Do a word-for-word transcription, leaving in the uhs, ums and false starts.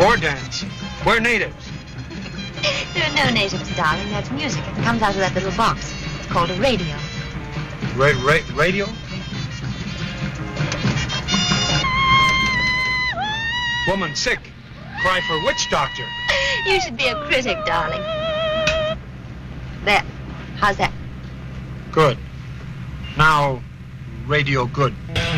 Or dance. We're natives. There are no natives, darling. That's music. It comes out of that little box. It's called a radio. Ra- ra- radio? Woman sick. Cry for witch doctor. You should be a critic, darling. There. How's that? Good. Now, radio good.